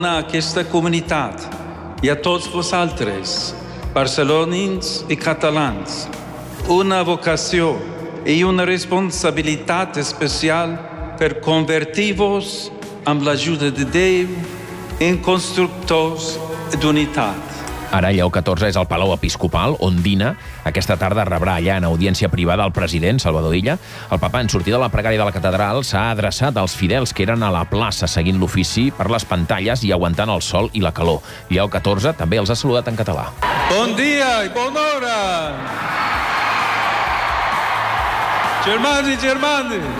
a aquesta comunitat i a tots vosaltres, barcelonins i catalans, una vocació i una responsabilitat especial per convertir-vos, amb l'ajuda de Déu, en constructors d'unitat. Ara Lleó XIV és al Palau Episcopal, on dina. Aquesta tarda rebrà allà en audiència privada el president, Salvador Illa. El papa, en sortir de la pregària de la catedral, s'ha adreçat als fidels que eren a la plaça seguint l'ofici per les pantalles i aguantant el sol i la calor. Lleó XIV també els ha saludat en català. Bon dia i bona hora! Germans i germanes!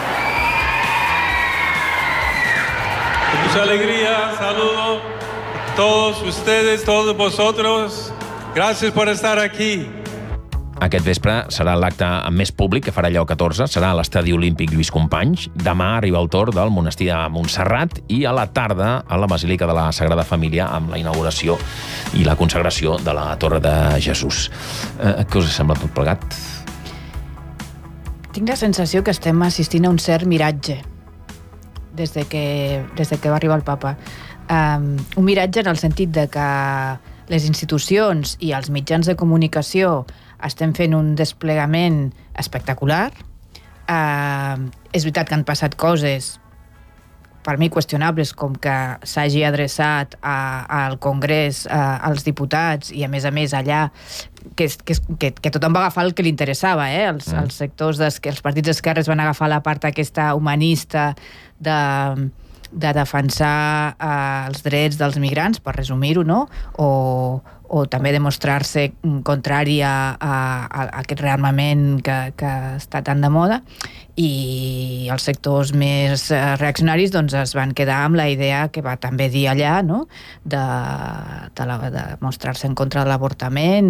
Con mucha alegría, saludo todos ustedes, todos vosotros. Gracias por estar aquí. Aquest vespre serà l'acte amb més públic que farà Lleó XIV. Serà a l'Estadi Olímpic Lluís Companys. Demà arriba el torn del monestir de Montserrat i a la tarda a la Basílica de la Sagrada Família amb la inauguració i la consagració de la Torre de Jesús. Què us sembla tot plegat? Tinc la sensació que estem assistint a un cert miratge des de que va arribar el papa. Un miratge en el sentit de que les institucions i els mitjans de comunicació estem fent un desplegament espectacular. És veritat que han passat coses per mi qüestionables, com que s'hagi adreçat al Congrés, als diputats, i a més allà que tothom va agafar el que li interessava, els sectors, els partits d'esquerres van agafar la part aquesta humanista de defensar els drets dels migrants, per resumir-ho, no? O també demostrar-se contrari a aquest rearmament que està tan de moda, i els sectors més reaccionaris doncs es van quedar amb la idea que va també dir allà, no? de mostrar-se en contra de l'avortament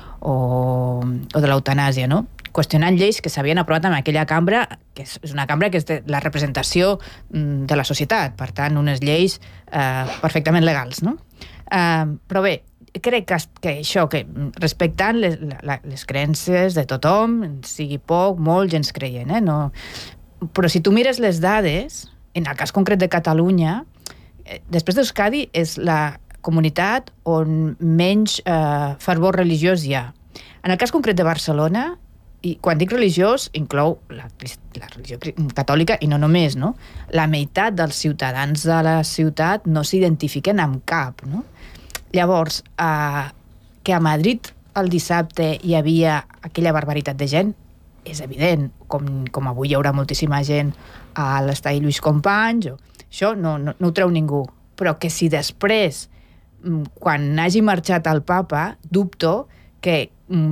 o de l'eutanàsia, no? Qüestionant lleis que s'havien aprovat en aquella cambra, que és una cambra que és de la representació de la societat, per tant, unes lleis perfectament legals, no? Però bé, crec que això, que respectant les creences de tothom, sigui poc, molt, gens creient, no? Però si tu mires les dades, en el cas concret de Catalunya, després d'Euskadi és la comunitat on menys fervor religiós hi ha. En el cas concret de Barcelona, i quan dic religiós, inclou la religió catòlica i no només, no? La meitat dels ciutadans de la ciutat no s'identifiquen amb cap, no? Llavors, que a Madrid el dissabte hi havia aquella barbaritat de gent, és evident, com avui hi haurà moltíssima gent a l'estadi Lluís Companys, això no ho treu ningú. Però que si després, quan hagi marxat el papa, dubto que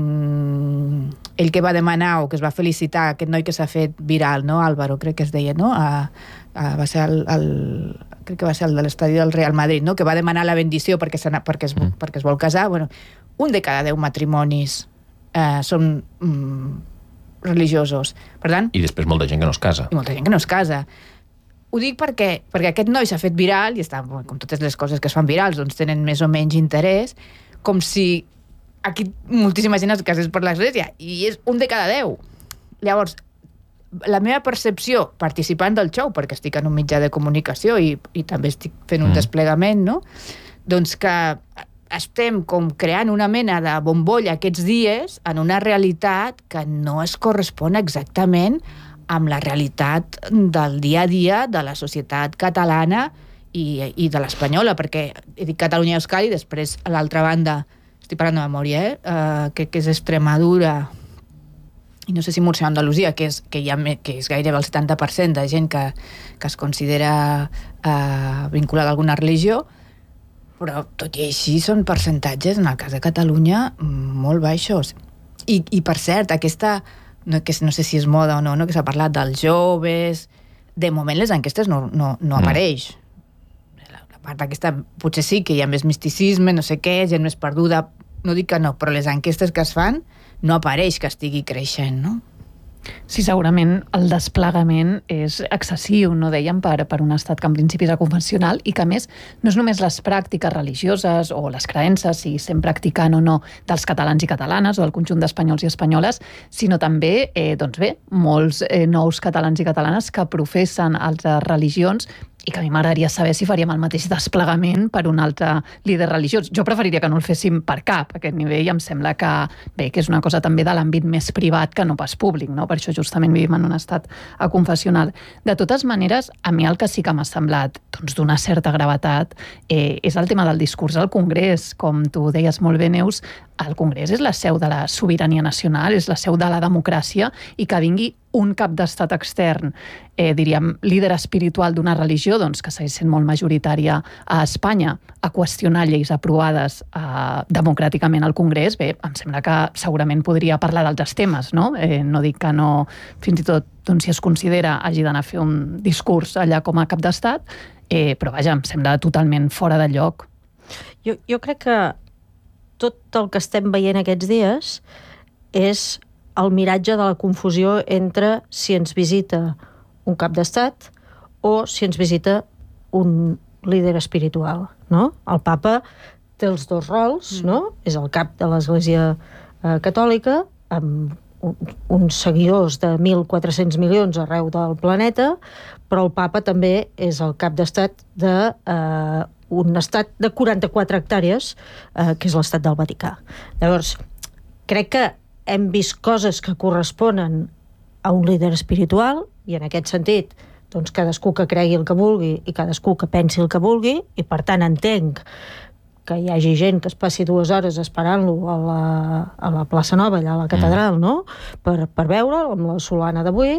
ell que va demanar o que es va felicitar, aquest noi que s'ha fet viral, no? Álvaro, crec que es deia, no? Va ser crec que va ser el de l'estadi del Real Madrid, no? Que va demanar la bendició perquè es vol casar. Bueno, 1 de cada 10 matrimonis són religiosos. Per tant... I després molta gent que no es casa. I molta gent que no es casa. Ho dic perquè aquest noi s'ha fet viral i està, com totes les coses que es fan virals, doncs tenen més o menys interès, com si aquí moltíssima gent es casés per l'església, i és 1 de cada 10. Llavors, la meva percepció, participant del show, perquè estic en un mitjà de comunicació i també estic fent un desplegament, no? Doncs que estem com creant una mena de bombolla aquests dies en una realitat que no es correspon exactament amb la realitat del dia a dia de la societat catalana i de l'espanyola, perquè he dit Catalunya i Euskadi, després a l'altra banda estic parlant de memòria, que és Extremadura i no sé si Múrcia o Andalusia, que és gairebé el 70% de gent que es considera vinculada a alguna religió, però tot i així són percentatges, en el cas de Catalunya, molt baixos. I per cert, aquesta, no sé si és moda o no, que s'ha parlat dels joves, de moment les enquestes no apareix. La part aquesta, potser sí que hi ha més misticisme, no sé què, gent més perduda, no dic que no, però les enquestes que es fan no apareix que estigui creixent, no? Sí, segurament el desplegament és excessiu, no dèiem, per un estat que en principi és convencional i que, a més, no és només les pràctiques religioses o les creences, si estem practicant o no, dels catalans i catalanes o del conjunt d'espanyols i espanyoles, sinó també, doncs bé, molts nous catalans i catalanes que professen altres religions i que a mi m'agradaria saber si faríem el mateix desplegament per un altre líder religiós. Jo preferiria que no el féssim per cap, a aquest nivell em sembla que, bé, que és una cosa també de l'àmbit més privat que no pas públic, no? Per això justament vivim en un estat confessional. De totes maneres, a mi el que sí que m'ha semblat d'una certa gravetat és el tema del discurs al Congrés. Com tu deies molt bé, Neus, el Congrés és la seu de la sobirania nacional, és la seu de la democràcia, i que vingui un cap d'estat extern, diríem, líder espiritual d'una religió, doncs, que segueix sent molt majoritària a Espanya, a qüestionar lleis aprovades democràticament al Congrés, bé, em sembla que segurament podria parlar d'altres temes, no? No dic que no, fins i tot, doncs, si es considera, hagi d'anar a fer un discurs allà com a cap d'estat, però vaja, em sembla totalment fora de lloc. Jo crec que tot el que estem veient aquests dies és el miratge de la confusió entre si ens visita un cap d'estat o si ens visita un líder espiritual, no? El papa té els dos rols, no? És el cap de l'Església Catòlica, amb uns seguidors de 1.400 milions arreu del planeta, però el papa també és el cap d'estat d'un estat de 44 hectàrees, que és l'estat del Vaticà. Llavors, crec que hem vist coses que corresponen a un líder espiritual, i en aquest sentit, doncs cadascú que cregui el que vulgui i cadascú que pensi el que vulgui, i per tant entenc que hi hagi gent que es passi 2 hores esperant-lo a la plaça Nova, allà a la catedral, no? Per veure'l, amb la solana d'avui.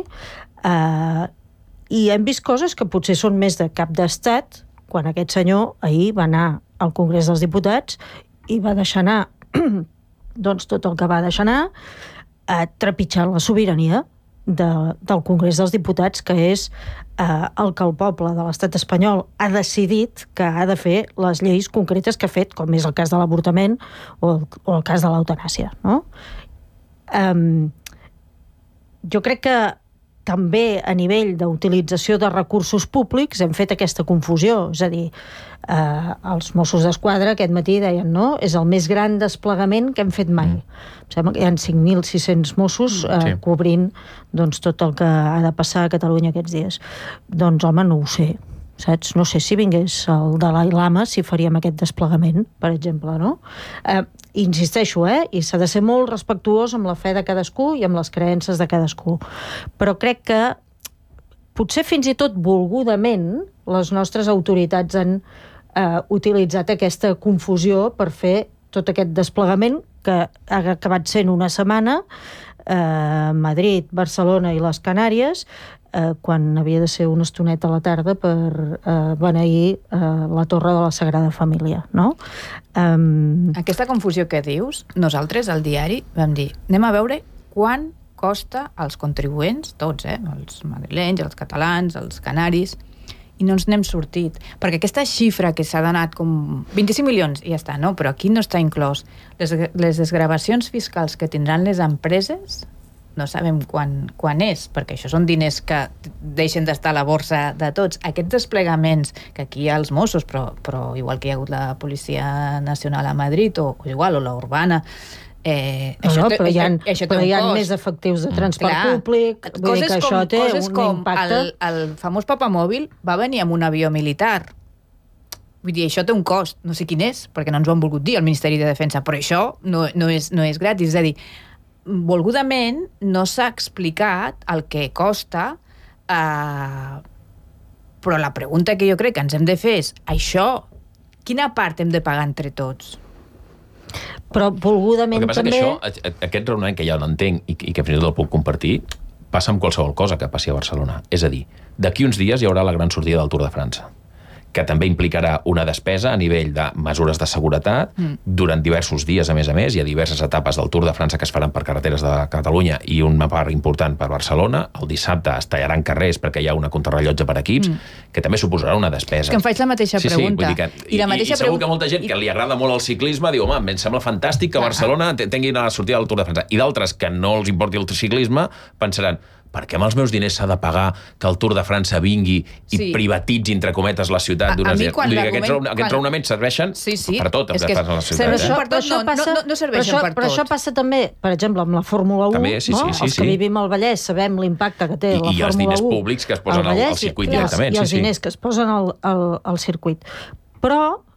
I hem vist coses que potser són més de cap d'estat, quan aquest senyor ahir va anar al Congrés dels Diputats i va deixar anar doncs tot el que va deixar anar, trepitjant la sobirania del Congrés dels Diputats, que és el que el poble de l'estat espanyol ha decidit que ha de fer les lleis concretes que ha fet, com és el cas de l'avortament o el cas de l'eutanàsia, no? Jo crec que també a nivell d'utilització de recursos públics hem fet aquesta confusió, és a dir, els Mossos d'Esquadra aquest matí deien, no? És el més gran desplegament que hem fet mai. Em sembla que hi ha 5.600 Mossos cobrint doncs, tot el que ha de passar a Catalunya aquests dies. Doncs, home, no ho sé, saps? No sé si vingués el Dalai Lama si faríem aquest desplegament, per exemple, no? Insisteixo, i s'ha de ser molt respectuós amb la fe de cadascú i amb les creences de cadascú. Però crec que potser fins i tot volgudament les nostres autoritats han utilitzat aquesta confusió per fer tot aquest desplegament que ha acabat sent una setmana, Madrid, Barcelona i les Canàries, quan havia de ser una estoneta a la tarda per beneir la Torre de la Sagrada Família, no? Aquesta confusió que dius, nosaltres al diari vam dir, anem a veure quant costa als contribuents, tots, els madrilenys, els catalans, els canaris, i no ens n'hem sortit. Perquè aquesta xifra que s'ha donat com 25 milions, i ja està, no? Però aquí no està inclòs. Les desgravacions fiscals que tindran les empreses no sabem quan és, perquè això són diners que deixen d'estar a la borsa de tots. Aquests desplegaments, que aquí hi ha els Mossos, però igual que hi ha hagut la Policia Nacional a Madrid, o igual, o la Urbana, però hi ha més efectius de transport públic, vull dir que això té un impacte. El famós papamòbil va venir amb un avió militar. Vull dir, això té un cost, no sé quin és, perquè no ens ho han volgut dir al Ministeri de Defensa, però això no és gratis, és a dir, volgudament no s'ha explicat el que costa, però la pregunta que jo crec que ens hem de fer és, això, quina part hem de pagar entre tots? Però volgudament també... El que passa que això, aquest raonament que ja l'entenc i que fins i tot el puc compartir, passa amb qualsevol cosa que passi a Barcelona. És a dir, d'aquí uns dies hi haurà la gran sortida del Tour de França, que també implicarà una despesa a nivell de mesures de seguretat durant diversos dies, a més, hi ha diverses etapes del Tour de França que es faran per carreteres de Catalunya i una part important per Barcelona. El dissabte es tallaran carrers perquè hi ha una contrarrellotge per equips, que també suposarà una despesa. És que em faig la mateixa pregunta. I segur que molta gent que li agrada molt el ciclisme diu, home, em sembla fantàstic que Barcelona tingui la sortida del Tour de França. I d'altres que no els importi el ciclisme pensaran, per què amb els meus diners s'ha de pagar que el Tour de França vingui i privatitzi, entre cometes, la ciutat d'unes... Aquests raonaments serveixen per tot, el que fas a la ciutat. No serveixen per tot. Però això passa també, per exemple, amb la Fórmula 1, els que vivim al Vallès sabem l'impacte que té la Fórmula 1. I els diners públics que es posen al circuit directament. I els diners que es posen al circuit. Però